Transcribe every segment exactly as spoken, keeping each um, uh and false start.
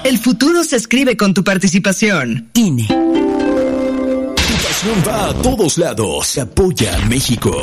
El futuro se escribe con tu participación. I N E. Tu pasión va a todos lados. Apoya a México.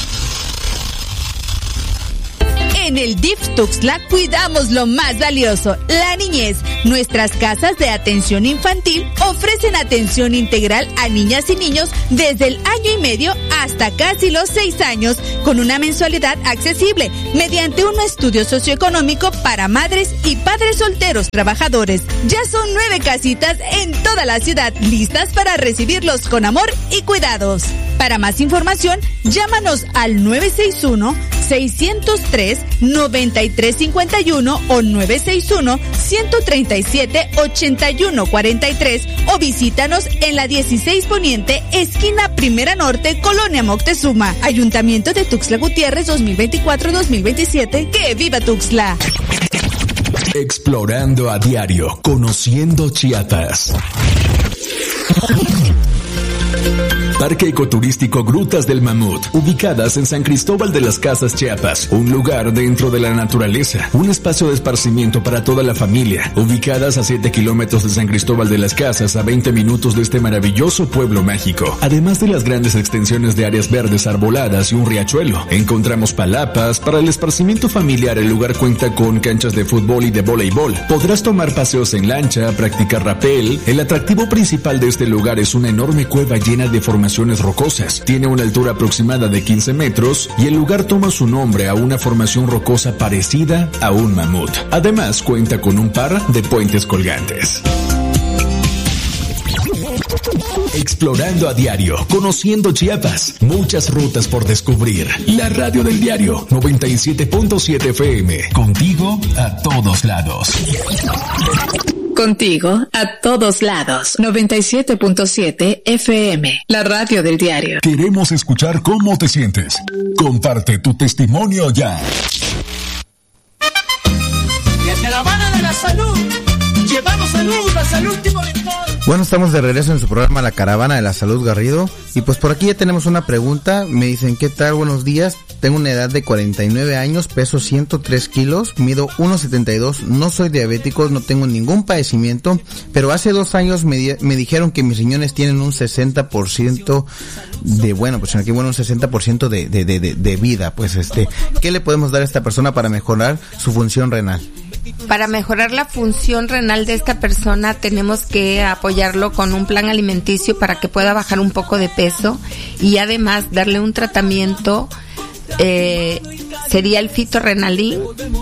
En el D I F Tuxtla cuidamos lo más valioso, la niñez. Nuestras casas de atención infantil ofrecen atención integral a niñas y niños desde el año y medio hasta casi los seis años, con una mensualidad accesible, mediante un estudio socioeconómico para madres y padres solteros trabajadores. Ya son nueve casitas en toda la ciudad, listas para recibirlos con amor y cuidados. Para más información, llámanos al nueve seis uno, seis cero tres, nueve tres cinco uno o nueve seis uno, uno tres siete, ocho uno cuatro tres o visítanos en la dieciséis Poniente, esquina Primera Norte, Colonia Moctezuma. Ayuntamiento de Tuxtla Gutiérrez dos mil veinticuatro dos mil veintisiete. ¡Que viva Tuxtla! Explorando a diario, conociendo Chiapas. Parque Ecoturístico Grutas del Mamut, ubicadas en San Cristóbal de las Casas, Chiapas, un lugar dentro de la naturaleza, un espacio de esparcimiento para toda la familia, ubicadas a siete kilómetros de San Cristóbal de las Casas, a veinte minutos de este maravilloso pueblo mágico. Además de las grandes extensiones de áreas verdes arboladas y un riachuelo, encontramos palapas. Para el esparcimiento familiar, el lugar cuenta con canchas de fútbol y de voleibol. Podrás tomar paseos en lancha, practicar rapel. El atractivo principal de este lugar es una enorme cueva llena de formaciones rocosas. Tiene una altura aproximada de quince metros y el lugar toma su nombre a una formación rocosa parecida a un mamut. Además, cuenta con un par de puentes colgantes. Explorando a diario, conociendo Chiapas, muchas rutas por descubrir. La radio del diario noventa y siete punto siete F M, contigo a todos lados. Contigo a todos lados. noventa y siete punto siete F M, la radio del diario. Queremos escuchar cómo te sientes. Comparte tu testimonio ya. Desde la mano de la salud, llevamos salud hasta el último rincón. Bueno, estamos de regreso en su programa La Caravana de la Salud, Garrido. Y pues por aquí ya tenemos una pregunta. Me dicen, ¿qué tal? Buenos días. Tengo una edad de cuarenta y nueve años, peso ciento tres kilos, mido uno setenta y dos, no soy diabético, no tengo ningún padecimiento, pero hace dos años me, di- me dijeron que mis riñones tienen un sesenta por ciento de, bueno, pues aquí bueno, un sesenta por ciento de, de, de, de, de vida. Pues este, ¿qué le podemos dar a esta persona para mejorar su función renal? Para mejorar la función renal de esta persona tenemos que apoyarlo con un plan alimenticio para que pueda bajar un poco de peso y además darle un tratamiento, eh, sería el fitorrenalin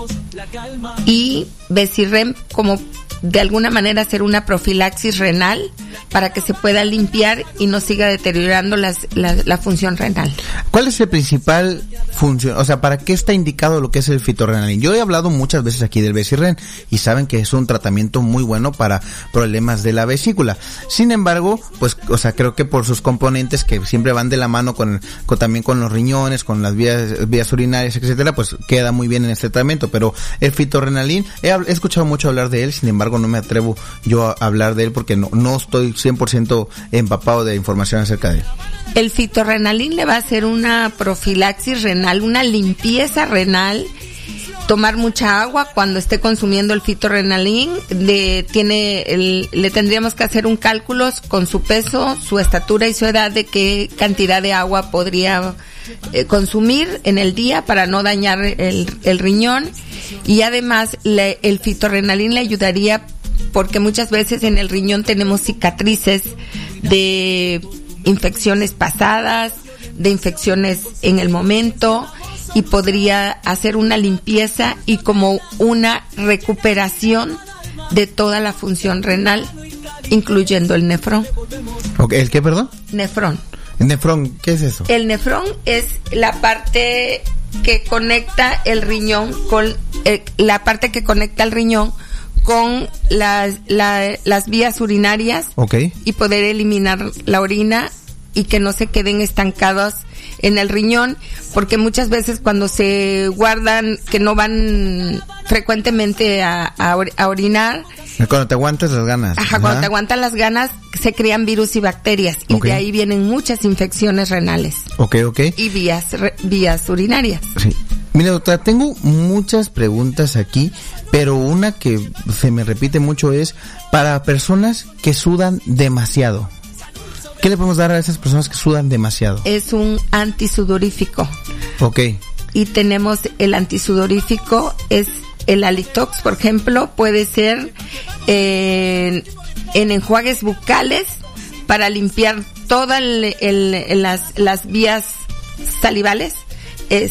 y Besirrem, como de alguna manera hacer una profilaxis renal para que se pueda limpiar y no siga deteriorando las, la, la función renal. ¿Cuál es el principal función? O sea, ¿para qué está indicado lo que es el fitorrenalin? Yo he hablado muchas veces aquí del Besirren y saben que es un tratamiento muy bueno para problemas de la vesícula. Sin embargo, pues, o sea, creo que por sus componentes que siempre van de la mano con, con también con los riñones, con las vías, vías urinarias, etcétera, pues queda muy bien en este tratamiento. Pero el fitorrenalin, he, he escuchado mucho hablar de él, sin embargo no me atrevo yo a hablar de él porque no, no estoy cien por ciento empapado de información acerca de él. El fitorrenalin le va a hacer una profilaxis renal, una limpieza renal, tomar mucha agua cuando esté consumiendo el fitorrenalin, de, tiene el, le tendríamos que hacer un cálculo con su peso, su estatura y su edad de qué cantidad de agua podría eh, consumir en el día para no dañar el, el riñón, y además le, el fitorrenalin le ayudaría porque muchas veces en el riñón tenemos cicatrices de infecciones pasadas, de infecciones en el momento, y podría hacer una limpieza y como una recuperación de toda la función renal, incluyendo el nefrón. Okay, ¿el qué, perdón? Nefrón. ¿El nefrón? ¿Qué es eso? El nefrón es la parte que conecta el riñón con eh, la parte que conecta el riñón con las la, las vías urinarias, okay, y poder eliminar la orina y que no se queden estancados en el riñón, porque muchas veces cuando se guardan, que no van frecuentemente a, a, a orinar, cuando te aguantas las ganas. Ajá, cuando te aguantan las ganas, se crean virus y bacterias, y okay, de ahí vienen muchas infecciones renales. Ok, ok. Y vías, re, vías urinarias. Sí. Mira, doctora, tengo muchas preguntas aquí, pero una que se me repite mucho es para personas que sudan demasiado. ¿Qué le podemos dar a esas personas que sudan demasiado? Es un antisudorífico. Ok. Y tenemos el antisudorífico, es el Alitox, por ejemplo, puede ser eh, en enjuagues bucales para limpiar todas el, el, las, las vías salivales. Es,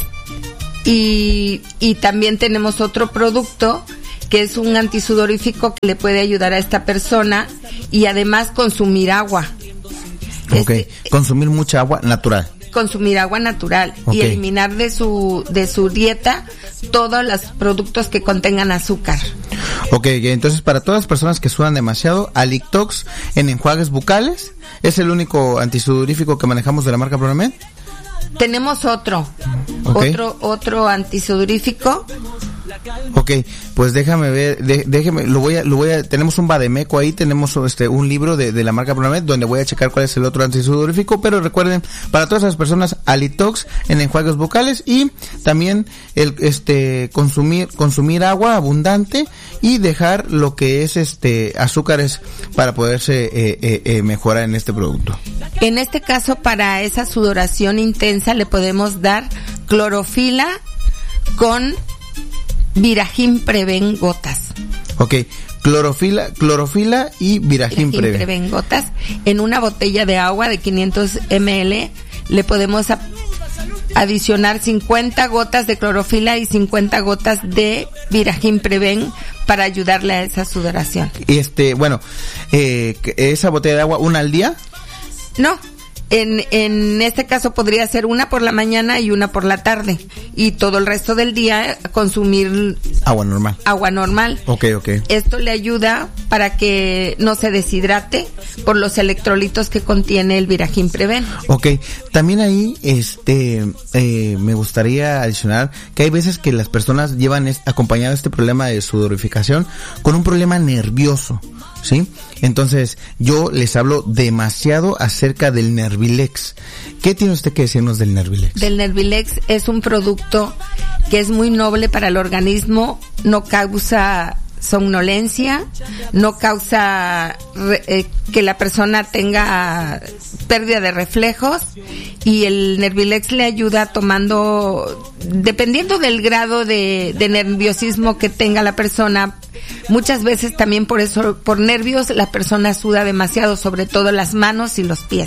y, y también tenemos otro producto que es un antisudorífico que le puede ayudar a esta persona y además consumir agua. Ok, este, consumir mucha agua natural. Consumir agua natural, okay, y eliminar de su de su dieta todos los productos que contengan azúcar. Ok, entonces para todas las personas que sudan demasiado, Alitox en enjuagues bucales, ¿es el único antisudorífico que manejamos de la marca Pronamed? Tenemos otro, okay, otro otro antisudorífico. Ok, pues déjame ver, de, déjeme, lo voy a, lo voy a, tenemos un Bademeco ahí, tenemos este un libro de, de la marca Pronamed donde voy a checar cuál es el otro antisudorífico, pero recuerden, para todas las personas, Alitox en enjuagues bucales y también el este consumir consumir agua abundante y dejar lo que es este azúcares para poderse eh, eh, eh, mejorar en este producto. En este caso, para esa sudoración intensa le podemos dar clorofila con Viragin Preven gotas. Ok, clorofila, clorofila y Viragin Preven. Preven gotas. En una botella de agua de quinientos mililitros le podemos a- adicionar cincuenta gotas de clorofila y cincuenta gotas de Viragin Preven para ayudarle a esa sudoración. Este, bueno, eh, esa botella de agua, ¿una al día? No. En, en este caso podría ser una por la mañana y una por la tarde y todo el resto del día consumir agua normal. Agua normal. Ok, ok. Esto le ayuda para que no se deshidrate por los electrolitos que contiene el Viragin Preven. Ok, también ahí este eh, me gustaría adicionar que hay veces que las personas llevan este, acompañado este problema de sudorificación con un problema nervioso, ¿sí? Entonces, yo les hablo demasiado acerca del Nervilex. ¿Qué tiene usted que decirnos del Nervilex? Del Nervilex es un producto que es muy noble para el organismo, no causa somnolencia, no causa eh, que la persona tenga pérdida de reflejos y el Nervilex le ayuda tomando, dependiendo del grado de, de nerviosismo que tenga la persona. Muchas veces también por eso, por nervios, la persona suda demasiado, sobre todo las manos y los pies.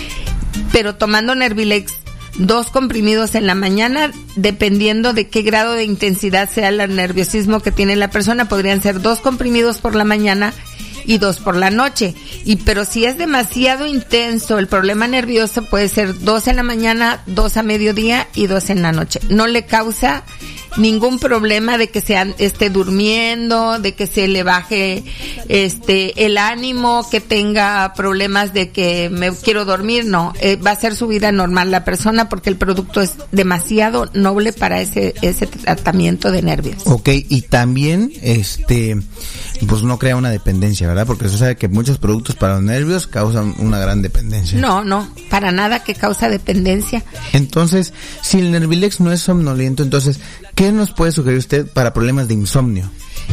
Pero tomando Nervilex, dos comprimidos en la mañana, dependiendo de qué grado de intensidad sea el nerviosismo que tiene la persona, podrían ser dos comprimidos por la mañana y dos por la noche. Y pero si es demasiado intenso el problema nervioso, puede ser dos en la mañana, dos a mediodía y dos en la noche. No le causa ningún problema de que se esté durmiendo, de que se le baje este el ánimo, que tenga problemas de que me quiero dormir, no, eh, va a ser su vida normal la persona porque el producto es demasiado noble para ese ese tratamiento de nervios. Ok, y también este pues no crea una dependencia, ¿verdad? Porque usted sabe que muchos productos para los nervios causan una gran dependencia. No, no, para nada que causa dependencia. Entonces, si el Nervilex no es somnoliento, entonces, ¿qué nos puede sugerir usted para problemas de insomnio?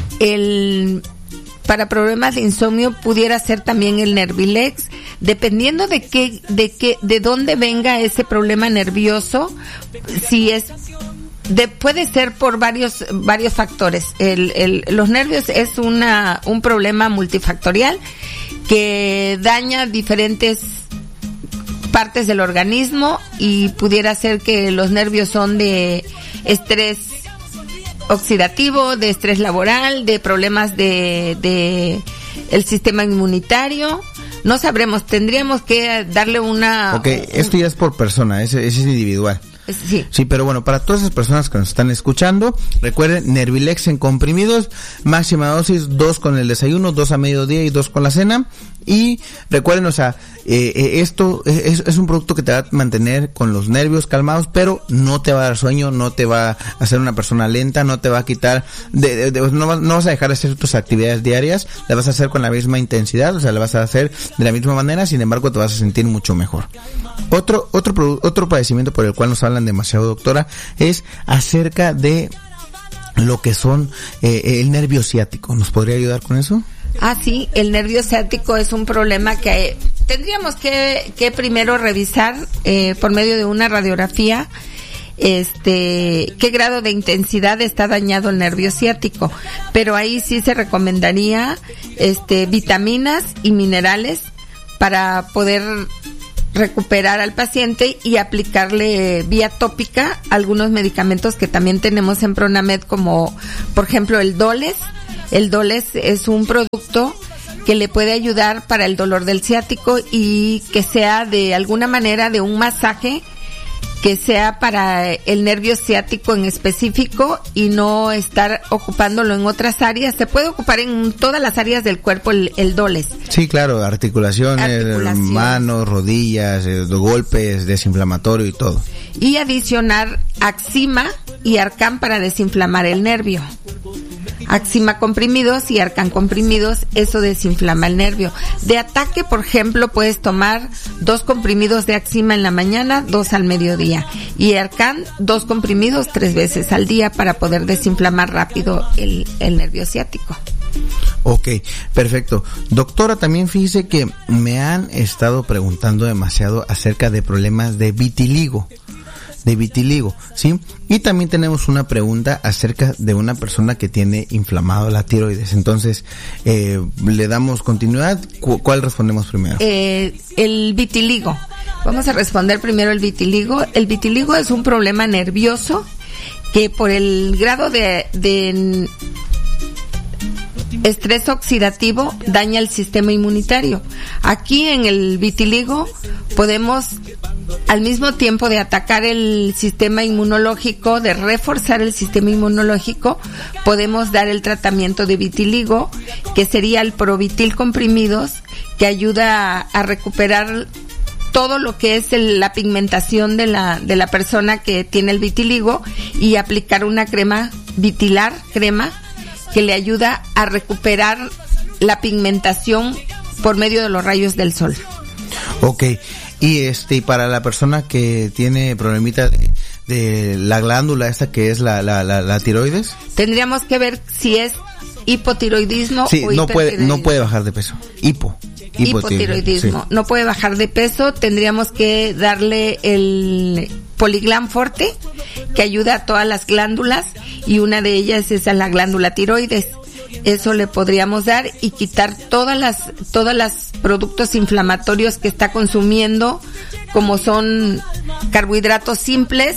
El para problemas de insomnio pudiera ser también el Nervilex, dependiendo de qué, de qué, de dónde venga ese problema nervioso, si es de, puede ser por varios varios factores. El, el, los nervios es una un problema multifactorial que daña diferentes partes del organismo y pudiera ser que los nervios son de estrés oxidativo, de estrés laboral, de problemas de, de el sistema inmunitario. No sabremos, tendríamos que darle una... Ok, esto ya es por persona, ese, ese es individual. Sí. Sí, pero bueno, para todas esas personas que nos están escuchando, recuerden, Nervilex en comprimidos, máxima dosis, dos con el desayuno, dos a mediodía y dos con la cena. Y recuerden, o sea, eh, eh, esto es, es un producto que te va a mantener con los nervios calmados, pero no te va a dar sueño, no te va a hacer una persona lenta, no te va a quitar, de, de, de, no, vas, no vas a dejar de hacer tus actividades diarias, las vas a hacer con la misma intensidad, o sea, las vas a hacer de la misma manera, sin embargo te vas a sentir mucho mejor. Otro, otro, otro padecimiento por el cual nos hablan demasiado, doctora, es acerca de lo que son eh, el nervio ciático. ¿Nos podría ayudar con eso? Ah, sí, el nervio ciático es un problema que tendríamos que, que primero revisar eh, por medio de una radiografía este qué grado de intensidad está dañado el nervio ciático, pero ahí sí se recomendaría este vitaminas y minerales para poder recuperar al paciente y aplicarle vía tópica algunos medicamentos que también tenemos en Pronamed, como por ejemplo el Doles. El Doles es un producto que le puede ayudar para el dolor del ciático y que sea de alguna manera de un masaje que sea para el nervio ciático en específico y no estar ocupándolo en otras áreas. Se puede ocupar en todas las áreas del cuerpo el, el Doles. Sí, claro, articulaciones, Articulación. manos, rodillas, eh, golpes, desinflamatorio y todo. Y adicionar Axima y Arcan para desinflamar el nervio. Axima comprimidos y Arcan comprimidos, eso desinflama el nervio. De ataque, por ejemplo, puedes tomar dos comprimidos de Axima en la mañana, dos al mediodía. Y Arcan, dos comprimidos tres veces al día para poder desinflamar rápido el, el nervio ciático. Ok, perfecto. Doctora, también fíjese que me han estado preguntando demasiado acerca de problemas de vitiligo. de vitiligo, ¿sí? Y también tenemos una pregunta acerca de una persona que tiene inflamado la tiroides. Entonces, eh, le damos continuidad. ¿Cu- ¿Cuál respondemos primero? Eh, el vitiligo. Vamos a responder primero el vitiligo. El vitiligo es un problema nervioso que por el grado de, de estrés oxidativo daña el sistema inmunitario. Aquí en el vitiligo podemos, al mismo tiempo de atacar el sistema inmunológico, de reforzar el sistema inmunológico, podemos dar el tratamiento de vitiligo, que sería el Provitil comprimidos, que ayuda a, a recuperar todo lo que es el, la pigmentación de la de la persona que tiene el vitiligo, y aplicar una crema vitilar, crema, que le ayuda a recuperar la pigmentación por medio de los rayos del sol. Ok, y este, para la persona que tiene problemita de, de la glándula esta que es la, la, la, la tiroides, tendríamos que ver si es hipotiroidismo sí, o no puede, hipertiroidismo. no puede bajar de peso, hipo. Hipotiroidismo, sí. No puede bajar de peso, tendríamos que darle el Poliglan Forte, que ayuda a todas las glándulas, y una de ellas es a la glándula tiroides. Eso le podríamos dar y quitar todas las, todas las productos inflamatorios que está consumiendo, como son carbohidratos simples,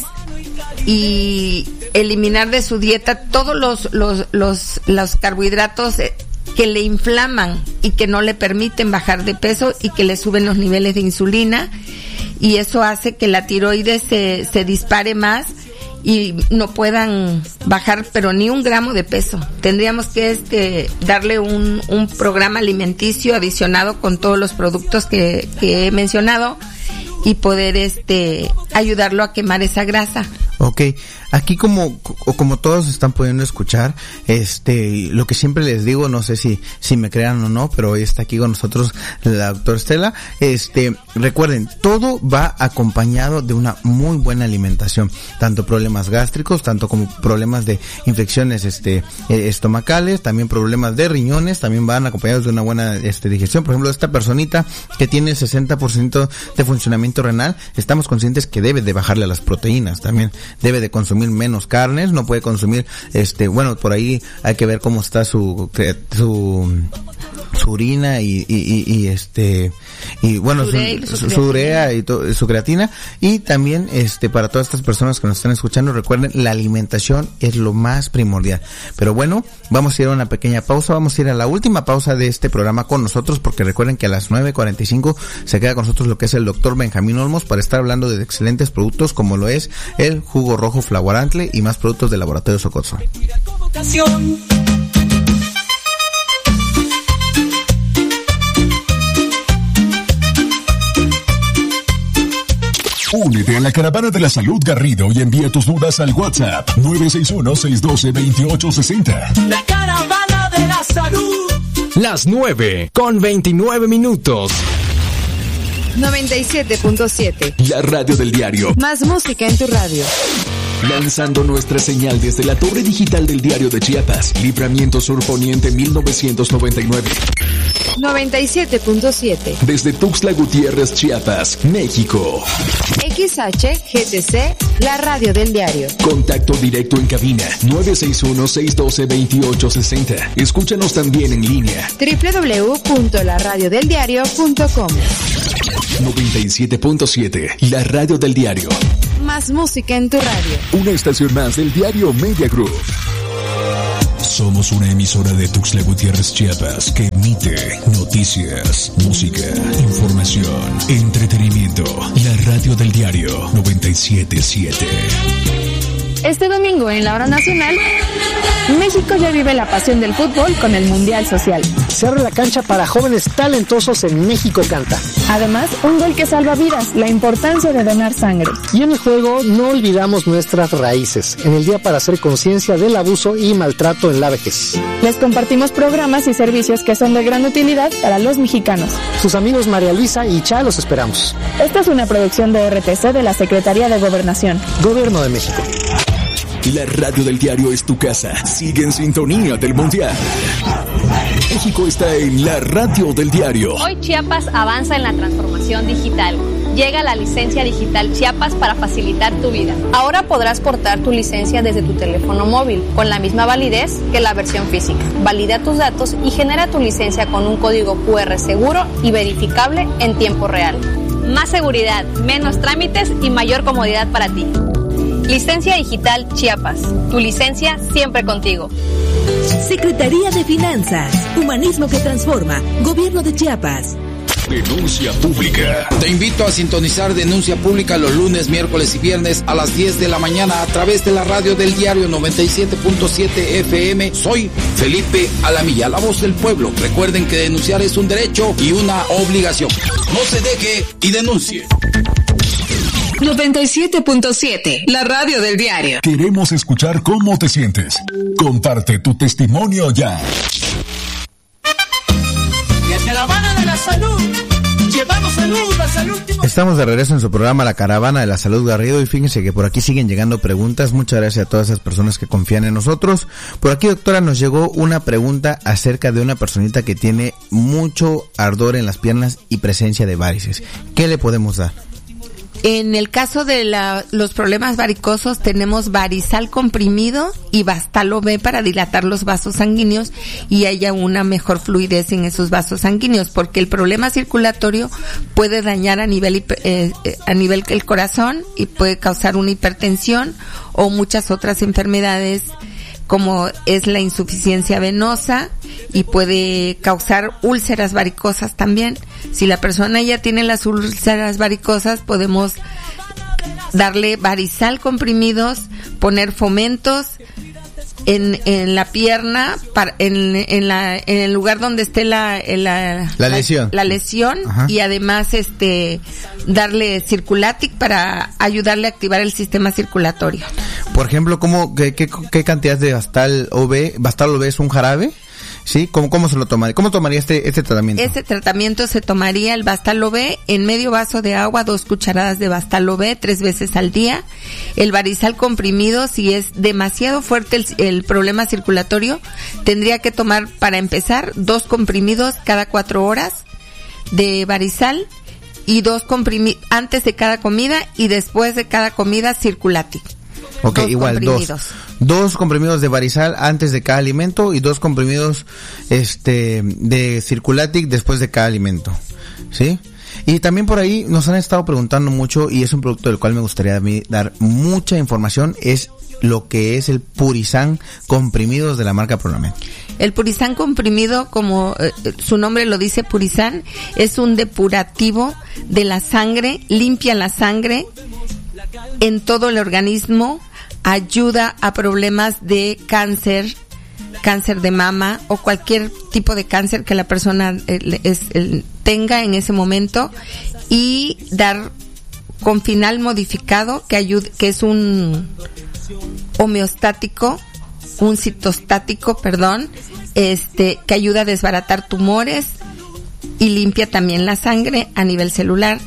y eliminar de su dieta todos los, los, los, los carbohidratos que le inflaman y que no le permiten bajar de peso y que le suben los niveles de insulina, y eso hace que la tiroides se, se dispare más y no puedan bajar pero ni un gramo de peso. Tendríamos que este darle un, un programa alimenticio adicionado con todos los productos que, que he mencionado y poder este ayudarlo a quemar esa grasa. Ok, aquí como como todos están pudiendo escuchar, este, lo que siempre les digo, no sé si si me crean o no, pero hoy está aquí con nosotros la doctora Estela. Este, recuerden, todo va acompañado de una muy buena alimentación, tanto problemas gástricos, tanto como problemas de infecciones este eh, estomacales, también problemas de riñones, también van acompañados de una buena este digestión. Por ejemplo, esta personita que tiene sesenta por ciento de funcionamiento renal, estamos conscientes que debe de bajarle a las proteínas también. Debe de consumir menos carnes, no puede consumir, este, bueno, por ahí hay que ver cómo está su, su, su orina y, y, y, y este, y bueno, su, su, su, su urea y to, su creatina, y también, este, para todas estas personas que nos están escuchando, recuerden, la alimentación es lo más primordial. Pero bueno, vamos a ir a una pequeña pausa, vamos a ir a la última pausa de este programa con nosotros, porque recuerden que a las nueve cuarenta y cinco se queda con nosotros lo que es el doctor Benjamín Olmos para estar hablando de excelentes productos como lo es el jugo rojo Flaguarantle y más productos del laboratorio Socorro. Únete a la Caravana de la Salud Garrido y envía tus dudas al WhatsApp nueve seis uno, seis uno dos, dos ocho seis cero. La Caravana de la Salud. Las nueve con veintinueve minutos. noventa y siete punto siete. La radio del diario. Más música en tu radio. Lanzando nuestra señal desde la torre digital del Diario de Chiapas, Libramiento Sur Poniente mil novecientos noventa y nueve. noventa y siete punto siete. Desde Tuxtla Gutiérrez, Chiapas, México. X H G T C, la radio del diario. Contacto directo en cabina nueve seis uno, seis uno dos, dos ocho seis cero. Escúchanos también en línea. doble u doble u doble u punto la radio del diario punto com. noventa y siete punto siete, la radio del diario. Más música en tu radio. Una estación más del diario Media Group. Somos una emisora de Tuxtla Gutiérrez, Chiapas, que emite noticias, música, información, entretenimiento. La radio del diario noventa y siete punto siete. Este domingo en la hora nacional, México ya vive la pasión del fútbol con el Mundial Social. Se abre la cancha para jóvenes talentosos en México Canta. Además, un gol que salva vidas, la importancia de donar sangre. Y en el juego no olvidamos nuestras raíces, en el día para hacer conciencia del abuso y maltrato en la vejez. Les compartimos programas y servicios que son de gran utilidad para los mexicanos. Sus amigos María Luisa y Cha los esperamos. Esta es una producción de R T C de la Secretaría de Gobernación. Gobierno de México. La radio del diario es tu casa. Sigue en sintonía del Mundial. México está en la radio del diario. Hoy Chiapas avanza en la transformación digital. Llega la licencia digital Chiapas para facilitar tu vida. Ahora podrás portar tu licencia desde tu teléfono móvil, con la misma validez que la versión física. Valida tus datos y genera tu licencia con un código cu erre seguro y verificable en tiempo real. Más seguridad, menos trámites y mayor comodidad para ti. Licencia Digital Chiapas. Tu licencia siempre contigo. Secretaría de Finanzas. Humanismo que transforma. Gobierno de Chiapas. Denuncia pública. Te invito a sintonizar Denuncia Pública los lunes, miércoles y viernes a las diez de la mañana a través de la radio del diario noventa y siete punto siete F M. Soy Felipe Alamilla, la voz del pueblo. Recuerden que denunciar es un derecho y una obligación. No se deje y denuncie. noventa y siete punto siete, la radio del diario. Queremos escuchar cómo te sientes. Comparte tu testimonio ya. Desde la Habana de la Salud, llevamos salud, la salud. Estamos de regreso en su programa La Caravana de la Salud Garrido y fíjense que por aquí siguen llegando preguntas. Muchas gracias a todas esas personas que confían en nosotros. Por aquí, doctora, nos llegó una pregunta acerca de una personita que tiene mucho ardor en las piernas y presencia de varices. ¿Qué le podemos dar? En el caso de la, los problemas varicosos tenemos Varisal comprimido y Bastalo B para dilatar los vasos sanguíneos y haya una mejor fluidez en esos vasos sanguíneos, porque el problema circulatorio puede dañar a nivel eh, a nivel el corazón y puede causar una hipertensión o muchas otras enfermedades como es la insuficiencia venosa y puede causar úlceras varicosas también. Si la persona ya tiene las úlceras varicosas, podemos darle Varisal comprimidos, poner fomentos en, en la pierna, para, en, en, la, en el lugar donde esté la, la, la lesión, la, la lesión y además este darle Circulatic para ayudarle a activar el sistema circulatorio. Por ejemplo, ¿cómo, qué, qué, qué cantidad de Bastal O B? ¿Bastal O B es un jarabe? ¿Sí? ¿Cómo, cómo se lo tomaría? ¿Cómo tomaría este, este tratamiento? Este tratamiento se tomaría el Bastalo B en medio vaso de agua, dos cucharadas de Bastalo B, tres veces al día. El Varisal comprimido, si es demasiado fuerte el, el problema circulatorio, tendría que tomar, para empezar, dos comprimidos cada cuatro horas de Varisal y dos comprimidos antes de cada comida y después de cada comida Circulatic. Ok, dos igual, dos. Dos comprimidos de Varisal antes de cada alimento y dos comprimidos este de Circulatic después de cada alimento. ¿Sí? Y también por ahí nos han estado preguntando mucho, y es un producto del cual me gustaría a mí dar mucha información, es lo que es el Purisan comprimidos de la marca Pronamel. El Purisan comprimido, como eh, su nombre lo dice, Purisan, es un depurativo de la sangre, limpia la sangre en todo el organismo, ayuda a problemas de cáncer, cáncer de mama o cualquier tipo de cáncer que la persona eh, es, eh, tenga en ese momento, y dar con final modificado que ayude, que es un homeostático, un citostático, perdón, este que ayuda a desbaratar tumores y limpia también la sangre a nivel celular.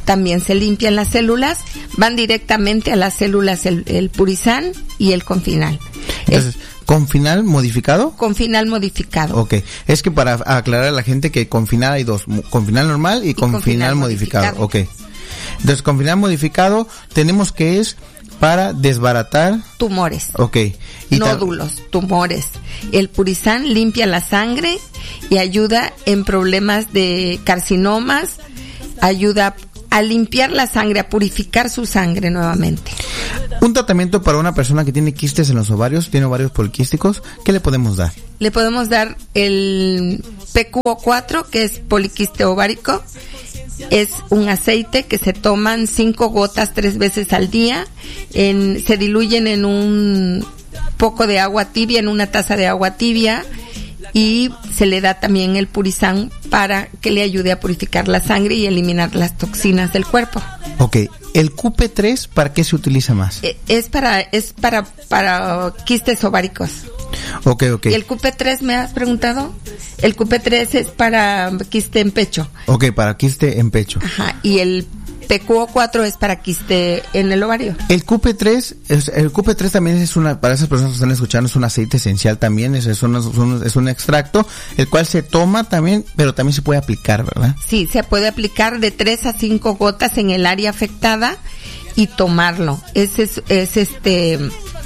también se limpian las células, van directamente a las células el, el Purizan y el Confinal. Entonces, es, ¿Confinal modificado? Confinal modificado. Ok, es que para aclarar a la gente que Confinal hay dos, Confinal normal y, y Confinal, confinal modificado. modificado. Ok, entonces Confinal modificado tenemos que es para desbaratar tumores. Ok. Y nódulos, ta- tumores. El Purizan limpia la sangre y ayuda en problemas de carcinomas, ayuda a limpiar la sangre, a purificar su sangre nuevamente. Un tratamiento para una persona que tiene quistes en los ovarios, tiene ovarios poliquísticos, ¿qué le podemos dar? Le podemos dar el P Q O cuatro, que es poliquiste ovárico. Es un aceite que se toman cinco gotas tres veces al día, en, se diluyen en un poco de agua tibia, en una taza de agua tibia, y se le da también el Purizan para que le ayude a purificar la sangre y eliminar las toxinas del cuerpo. Ok, ¿el Q P tres para qué se utiliza más? Eh, es para es para para quistes ováricos. Ok, ok. ¿Y el Q P tres me has preguntado? El Q P tres es para quiste en pecho. Ok, para quiste en pecho. Ajá, y el P Q O cuatro es para quiste en el ovario. El Q P tres, es, el Q P tres también es una, para esas personas que están escuchando, es un aceite esencial también, es, es, un, es, un, es un extracto, el cual se toma también, pero también se puede aplicar, ¿verdad? Sí, se puede aplicar de tres a cinco gotas en el área afectada y tomarlo. Es, es, es este,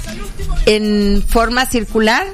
en forma circular,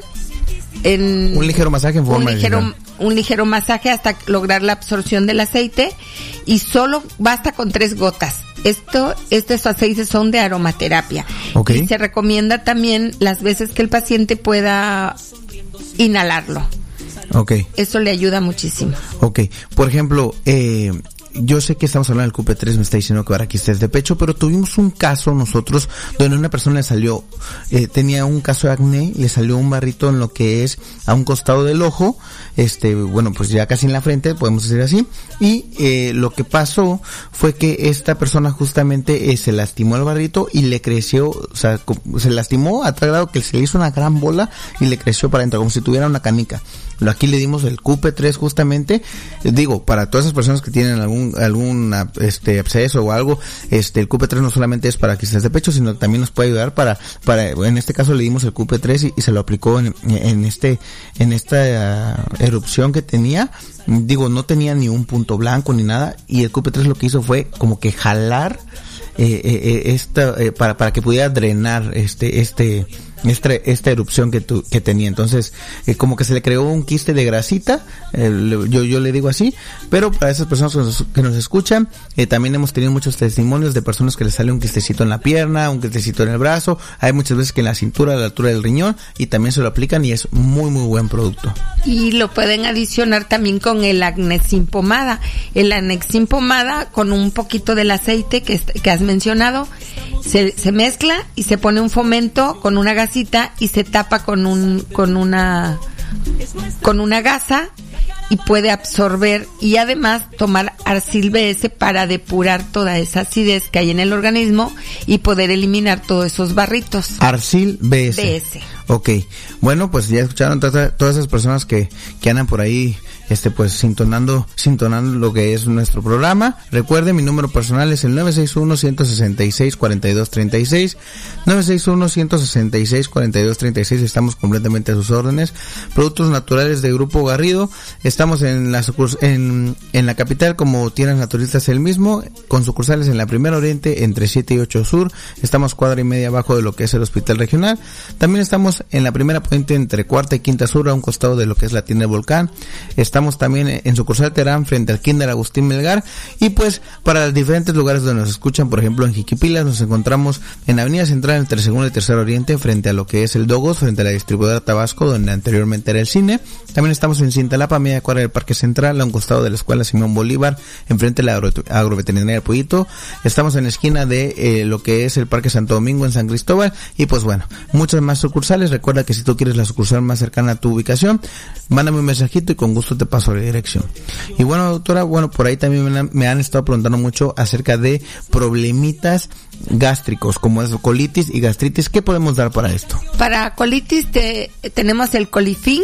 en un ligero masaje en forma un ligero, un ligero masaje hasta lograr la absorción del aceite, y solo basta con tres gotas. Esto, estos aceites son de aromaterapia. Okay. Y se recomienda también las veces que el paciente pueda inhalarlo. Okay. Eso le ayuda muchísimo. Okay. Por ejemplo, eh, yo sé que estamos hablando del Q P tres, me está diciendo que para quistes de pecho, pero tuvimos un caso nosotros donde una persona le salió, eh, tenía un caso de acné, le salió un barrito en lo que es a un costado del ojo, este, bueno, pues ya casi en la frente, podemos decir así, y eh, lo que pasó fue que esta persona justamente eh, se lastimó el barrito y le creció, o sea, se lastimó a tal grado que se le hizo una gran bola y le creció para adentro, como si tuviera una canica. Aquí le dimos el Q P tres justamente, digo, para todas esas personas que tienen algún algún este absceso o algo, este el Q P tres no solamente es para quistes de pecho, sino que también nos puede ayudar para para en este caso le dimos el Q P tres y, y se lo aplicó en, en este en esta uh, erupción que tenía. Digo, no tenía ni un punto blanco ni nada, y el Q P tres lo que hizo fue como que jalar eh, eh, esta eh, para para que pudiera drenar este este esta, esta erupción que tu, que tenía. Entonces eh, como que se le creó un quiste de grasita, eh, yo yo le digo así, pero para esas personas que nos, que nos escuchan, eh, también hemos tenido muchos testimonios de personas que les sale un quistecito en la pierna, un quistecito en el brazo, hay muchas veces que en la cintura, a la altura del riñón, y también se lo aplican y es muy muy buen producto. Y lo pueden adicionar también con el Agnexin pomada. El Agnexin pomada con un poquito del aceite que, que has mencionado, se, se mezcla y se pone un fomento con una gasita y se tapa con un con una con una gasa y puede absorber, y además tomar Arcil B S para depurar toda esa acidez que hay en el organismo y poder eliminar todos esos barritos. Arcil B S. B S. Ok, bueno, pues ya escucharon todas, todas esas personas que, que andan por ahí, este, pues sintonando, sintonando lo que es nuestro programa. Recuerden, mi número personal es el nueve seis uno, uno seis seis, cuatro dos tres seis, nueve seis uno, uno seis seis, cuatro dos tres seis, estamos completamente a sus órdenes. Productos naturales de Grupo Garrido, estamos en la sucurs- en, en la capital como Tiendas Naturistas El Mismo, con sucursales en la Primera Oriente, entre siete y ocho Sur, estamos cuadra y media abajo de lo que es el Hospital Regional. También estamos en la Primera Puente entre Cuarta y Quinta Sur, a un costado de lo que es la tienda del Volcán. Estamos también en sucursal Terán, frente al Kinder Agustín Melgar. Y pues, para los diferentes lugares donde nos escuchan, por ejemplo en Jiquipilas, nos encontramos en Avenida Central entre Segundo y Tercer Oriente, frente a lo que es el Dogos, frente a la distribuidora Tabasco, donde anteriormente era el cine. También estamos en Cintalapa, media cuadra del Parque Central, a un costado de la Escuela Simón Bolívar, enfrente de la agro- agroveterinaria del Pollito. Estamos en la esquina de eh, lo que es el Parque Santo Domingo en San Cristóbal. Y pues bueno, muchas más sucursales. Recuerda que si tú quieres la sucursal más cercana a tu ubicación, mándame un mensajito y con gusto te paso la dirección. Y bueno, doctora, bueno, por ahí también me han, me han estado preguntando mucho acerca de problemitas gástricos, como es colitis y gastritis. ¿Qué podemos dar para esto? Para colitis te, tenemos el Colifin,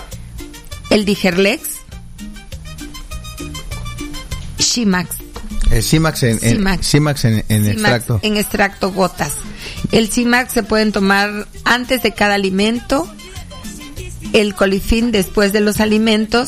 el Digerlex, Shimax. El C-Max en, en, C-Max. C-Max en, en C-Max extracto. En extracto gotas. El C-Max se pueden tomar antes de cada alimento, el Colifin después de los alimentos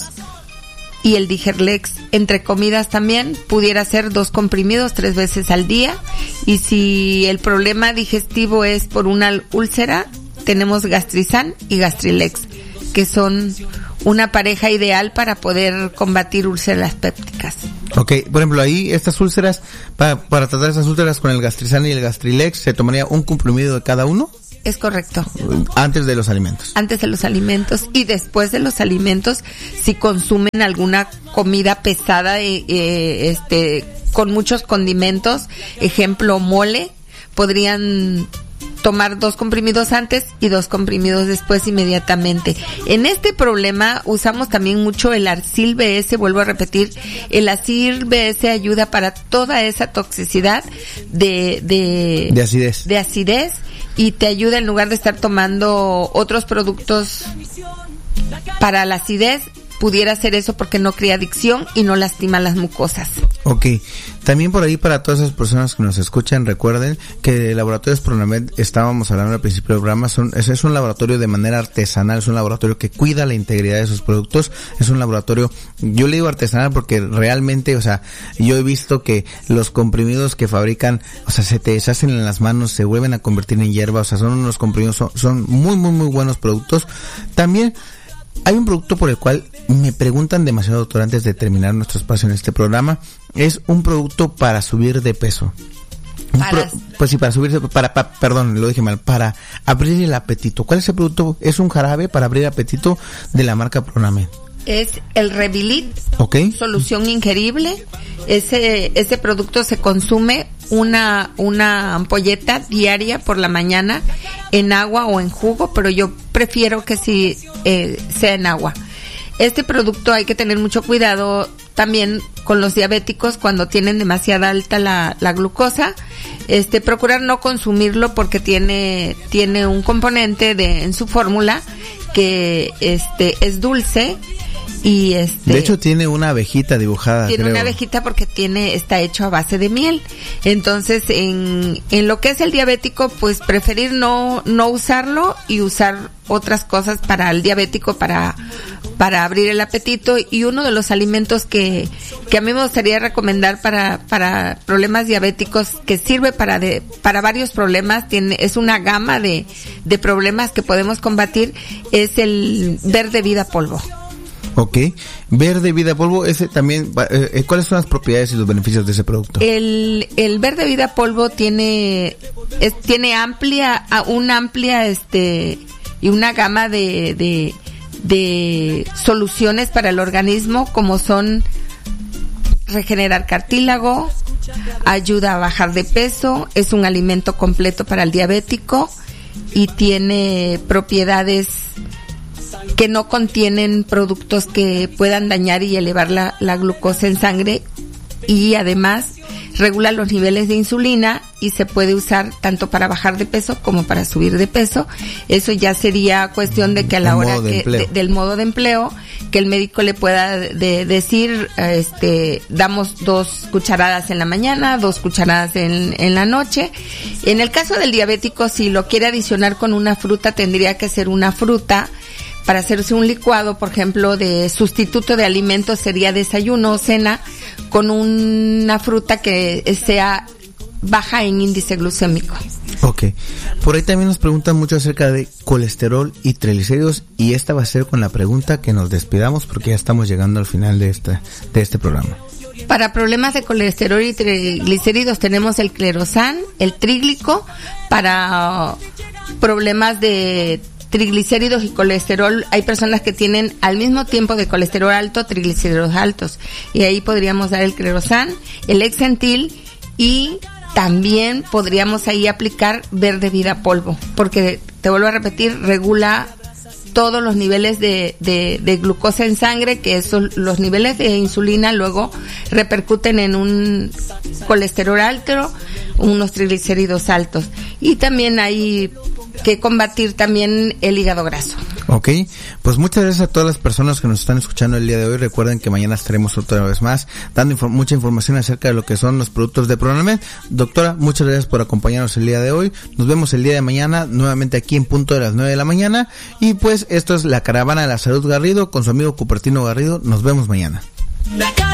y el Digerlex entre comidas también. Pudiera ser dos comprimidos tres veces al día. Y si el problema digestivo es por una úlcera, tenemos Gastrizan y Gastrilex, que son una pareja ideal para poder combatir úlceras pépticas. Ok, por ejemplo, ahí estas úlceras, para, para tratar esas úlceras con el Gastrizan y el Gastrilex, ¿se tomaría un comprimido de cada uno? Es correcto. Antes de los alimentos. Antes de los alimentos y después de los alimentos, si consumen alguna comida pesada, eh, eh, este, con muchos condimentos, ejemplo mole, podrían tomar dos comprimidos antes y dos comprimidos después inmediatamente. En este problema usamos también mucho el Arcil B S, vuelvo a repetir, el Arcil B S ayuda para toda esa toxicidad de, de, de acidez. de acidez y te ayuda en lugar de estar tomando otros productos para la acidez, pudiera hacer eso porque no crea adicción y no lastima las mucosas. Ok, también por ahí para todas esas personas que nos escuchan, recuerden que Laboratorios Pronamed, estábamos hablando al principio del programa, son, es, es un laboratorio de manera artesanal, es un laboratorio que cuida la integridad de sus productos, es un laboratorio, yo le digo artesanal porque realmente, o sea, yo he visto que los comprimidos que fabrican, o sea, se te deshacen en las manos, se vuelven a convertir en hierba, o sea, son unos comprimidos, son, son muy, muy, muy buenos productos. También hay un producto por el cual me preguntan demasiado, doctor, antes de terminar nuestro espacio en este programa. Es un producto para subir de peso. Para... Pro, pues sí, para subir, para, para, perdón, lo dije mal, para abrir el apetito. ¿Cuál es el producto? Es un jarabe para abrir el apetito de la marca Pronamed. Es el Revilit, okay. Solución ingerible. Ese, ese producto se consume una, una ampolleta diaria por la mañana en agua o en jugo, pero yo prefiero que sí eh, sea en agua. Este producto hay que tener mucho cuidado también con los diabéticos cuando tienen demasiada alta la, la glucosa. Este, procurar no consumirlo porque tiene, tiene un componente de, en su fórmula que este, es dulce. Y este, de hecho tiene una abejita dibujada. Tiene creo. una abejita porque tiene, está hecho a base de miel. Entonces, en, en lo que es el diabético, pues preferir no, no usarlo y usar otras cosas para el diabético para, para abrir el apetito. Y uno de los alimentos que, que a mí me gustaría recomendar para, para problemas diabéticos, que sirve para de, para varios problemas, tiene, es una gama de, de problemas que podemos combatir, es el Verde Vida Polvo. Ok, Verde Vida Polvo, ese también, eh, ¿cuáles son las propiedades y los beneficios de ese producto? El, el Verde Vida Polvo tiene, es, tiene amplia, una amplia, este, y una gama de, de, de soluciones para el organismo, como son regenerar cartílago, ayuda a bajar de peso, es un alimento completo para el diabético y tiene propiedades que no contienen productos que puedan dañar y elevar la, la glucosa en sangre, y además regula los niveles de insulina y se puede usar tanto para bajar de peso como para subir de peso. Eso ya sería cuestión de que a la el hora de que de, del modo de empleo, que el médico le pueda de, decir, este, damos dos cucharadas en la mañana, dos cucharadas en, en la noche. En el caso del diabético, si lo quiere adicionar con una fruta, tendría que ser una fruta. Para hacerse un licuado, por ejemplo, de sustituto de alimentos, sería desayuno o cena con una fruta que sea baja en índice glucémico. Ok. Por ahí también nos preguntan mucho acerca de colesterol y triglicéridos, y esta va a ser con la pregunta que nos despidamos porque ya estamos llegando al final de este, de este programa. Para problemas de colesterol y triglicéridos tenemos el Clerosan, el Tríglico. Para problemas de triglicéridos y colesterol, hay personas que tienen al mismo tiempo de colesterol alto, triglicéridos altos, y ahí podríamos dar el Clerosan, el Exentil, y también podríamos ahí aplicar Verde Vida Polvo, porque te vuelvo a repetir, regula todos los niveles de, de, de glucosa en sangre, que esos, los niveles de insulina luego repercuten en un colesterol alto, unos triglicéridos altos. Y también hay que combatir también el hígado graso. Ok, pues muchas gracias a todas las personas que nos están escuchando el día de hoy. Recuerden que mañana estaremos otra vez más dando infor- mucha información acerca de lo que son los productos de Pronalmed. Doctora, muchas gracias por acompañarnos el día de hoy. Nos vemos el día de mañana nuevamente aquí en punto de las nueve de la mañana. Y pues esto es la Caravana de la Salud Garrido con su amigo Cupertino Garrido. Nos vemos mañana.